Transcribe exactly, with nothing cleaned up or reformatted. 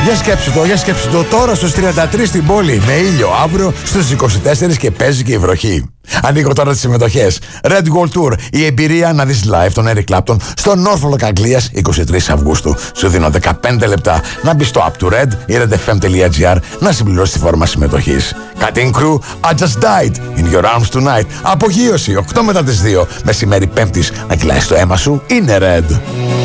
Για σκέψου το, για σκέψου το. Τώρα στους τριάντα τρεις στην πόλη με ήλιο. Αύριο στους είκοσι τέσσερα και παίζει και η βροχή. Ανοίγω τώρα τις συμμετοχές. Red World Tour. Η εμπειρία να δεις live τον Eric Clapton στο Norfolk Αγγλίας είκοσι τρεις Αυγούστου. Σου δίνω δεκαπέντε λεπτά να μπεις στο Up to Red ή redfm.gr να συμπληρώσεις τη φόρμα συμμετοχής. Cutting Crew, I Just Died, In Your Arms Tonight. Απογείωση, οκτώ μετά τις δύο. Μεσημέρι Πέμπτης, να κυλάει στο αίμα σου, είναι Red.